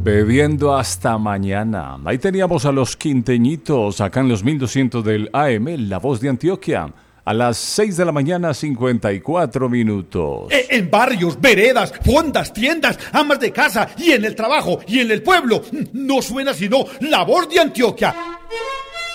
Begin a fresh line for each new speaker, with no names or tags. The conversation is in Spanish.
Bebiendo hasta mañana. Ahí teníamos a los quinteñitos, acá en los 1200 del AM, La Voz de Antioquia. A las 6 de la mañana, 54 minutos.
En barrios, veredas, fondas, tiendas, amas de casa y en el trabajo y en el pueblo. No suena sino La Voz de Antioquia.